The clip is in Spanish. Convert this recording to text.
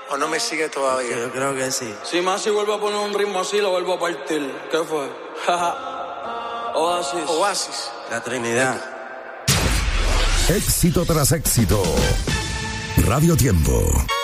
¿O no me sigue todavía? Yo creo que sí. Si Masi vuelve a poner un ritmo así, lo vuelvo a partir. ¿Qué fue? Oasis. Oasis. La Trinidad. Éxito tras éxito. Radio Tiempo.